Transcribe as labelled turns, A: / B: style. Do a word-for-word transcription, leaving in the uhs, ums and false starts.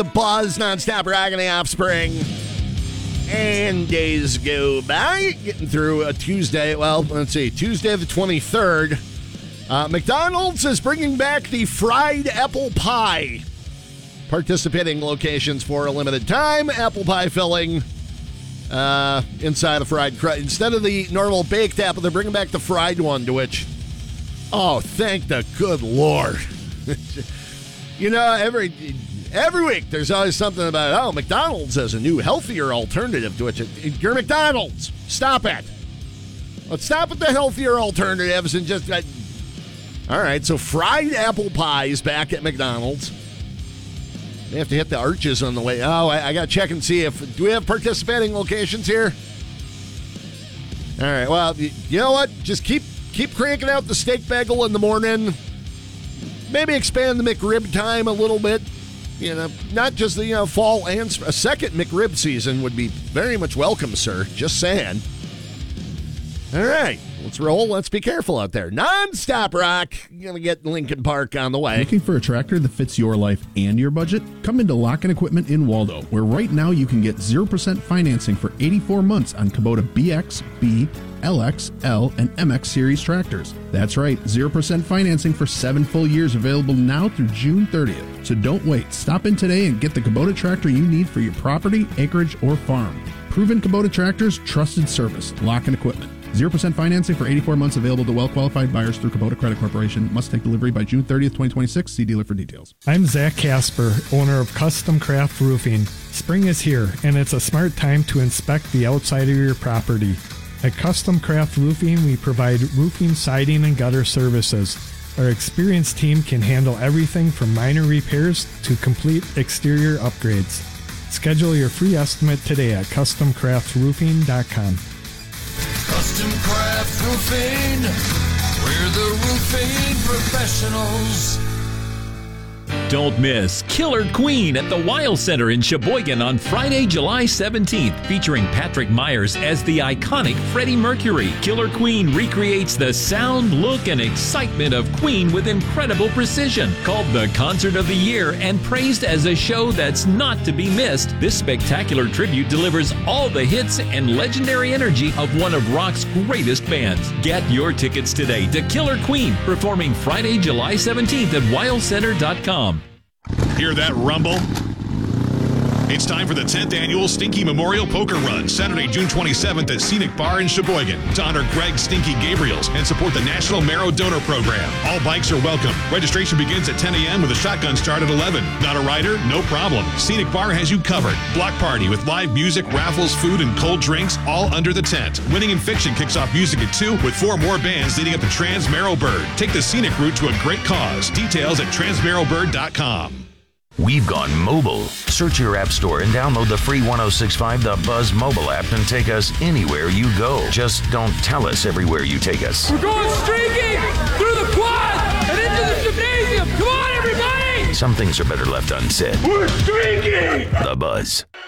A: Buzz, nonstop rocking the offspring. And days go by. Getting through a Tuesday. Well, let's see. Tuesday the twenty-third. Uh, McDonald's is bringing back the fried apple pie. Participating locations for a limited time. Apple pie filling uh, inside a fried crust. Instead of the normal baked apple, they're bringing back the fried one, to which, oh, thank the good Lord. You know, every every week there's always something about, oh, McDonald's has a new, healthier alternative to which it, you're McDonald's. Stop it. Let's stop with the healthier alternatives and just... Uh, all right, so fried apple pie is back at McDonald's. They have to hit the arches on the way. Oh, I, I got to check and see if... Do we have participating locations here? All right, well, you, you know what? Just keep keep cranking out the steak bagel in the morning. Maybe expand the McRib time a little bit. You know, not just the you know fall and... A second McRib season would be very much welcome, sir. Just saying. All right. Let's roll. Let's be careful out there. Non-stop rock. You're going to get Lincoln Park on the way.
B: Looking for a tractor that fits your life and your budget? Come into Lock and Equipment in Waldo, where right now you can get zero percent financing for eighty-four months on Kubota B X, B, L X, L, and M X series tractors. That's right, zero percent financing for seven full years available now through June thirtieth. So don't wait. Stop in today and get the Kubota tractor you need for your property, acreage, or farm. Proven Kubota tractors, trusted service. Lock and Equipment. zero percent financing for eighty-four months available to well-qualified buyers through Kubota Credit Corporation. Must take delivery by June thirtieth, twenty twenty-six. See dealer for details.
C: I'm Zach Casper, owner of Custom Craft Roofing. Spring is here, and it's a smart time to inspect the outside of your property. At Custom Craft Roofing, we provide roofing, siding, and gutter services. Our experienced team can handle everything from minor repairs to complete exterior upgrades. Schedule your free estimate today at custom craft roofing dot com.
D: Custom Craft Roofing, we're the roofing professionals.
E: Don't miss Killer Queen at the Weil Center in Sheboygan on Friday, July seventeenth, featuring Patrick Myers as the iconic Freddie Mercury. Killer Queen recreates the sound, look, and excitement of Queen with incredible precision. Called the Concert of the Year and praised as a show that's not to be missed, this spectacular tribute delivers all the hits and legendary energy of one of rock's greatest bands. Get your tickets today to Killer Queen, performing Friday, July seventeenth at weil center dot com.
F: Hear that rumble? It's time for the tenth Annual Stinky Memorial Poker Run, Saturday, June twenty-seventh at Scenic Bar in Sheboygan, to honor Greg Stinky Gabriels and support the National Marrow Donor Program. All bikes are welcome. Registration begins at ten a.m. with a shotgun start at eleven. Not a rider? No problem. Scenic Bar has you covered. Block party with live music, raffles, food, and cold drinks, all under the tent. Winning in Fiction kicks off music at two with four more bands leading up to Trans Marrow Bird. Take the scenic route to a great cause. Details at trans marrow bird dot com.
G: We've gone mobile. Search your app store and download the free ten sixty-five The Buzz mobile app and take us anywhere you go. Just don't tell us everywhere you take us.
H: We're going streaking through the quad and into the gymnasium. Come on, everybody!
G: Some things are better left unsaid.
H: We're streaking!
G: The Buzz.